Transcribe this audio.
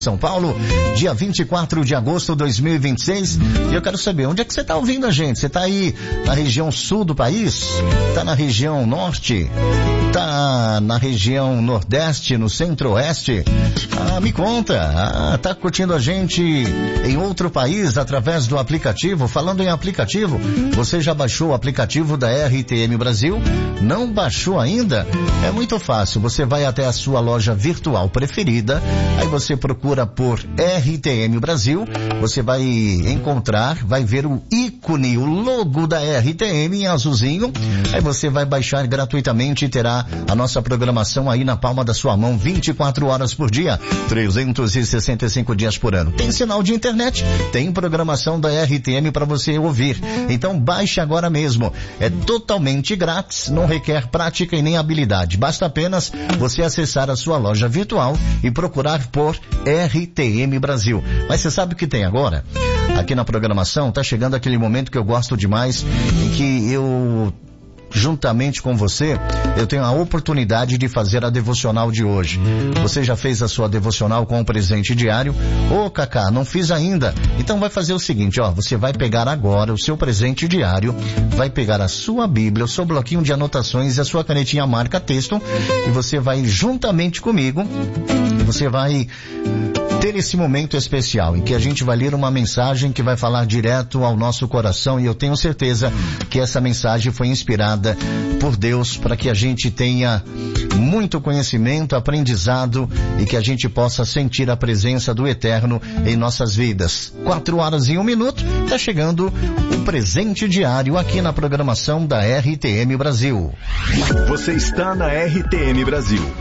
São Paulo, dia 24 de agosto de 2026. E eu quero saber, onde é que você está ouvindo a gente? Você está aí na região sul do país? Está na região norte? Está na região nordeste, no centro-oeste? Me conta. Tá curtindo a gente em outro país através do aplicativo? Falando em aplicativo, você já baixou o aplicativo da RTM Brasil? Não baixou ainda? É muito fácil. Você vai até a sua loja virtual preferida, aí você procura por RTM Brasil, você vai encontrar, vai ver o ícone, o logo da RTM em azulzinho, aí você vai baixar gratuitamente e terá a nossa programação aí na palma da sua mão, 24 horas por dia, 365 dias por ano. Tem sinal de internet, tem programação da RTM para você ouvir, então baixe agora mesmo, é totalmente grátis, não requer prática e nem habilidade, basta apenas você acessar a sua loja virtual e procurar por RTM Brasil. Mas você sabe o que tem agora? Aqui na programação tá chegando aquele momento que eu gosto demais, em que eu, juntamente com você, eu tenho a oportunidade de fazer a devocional de hoje. Você já fez a sua devocional com o presente diário? Cacá, não fiz ainda. Então vai fazer o seguinte, você vai pegar agora o seu presente diário, vai pegar a sua Bíblia, o seu bloquinho de anotações e a sua canetinha marca texto, e você vai juntamente comigo, você vai ter esse momento especial em que a gente vai ler uma mensagem que vai falar direto ao nosso coração, e eu tenho certeza que essa mensagem foi inspirada por Deus para que a gente tenha muito conhecimento, aprendizado e que a gente possa sentir a presença do Eterno em nossas vidas. 4h01, tá chegando o presente diário aqui na programação da RTM Brasil. Você está na RTM Brasil.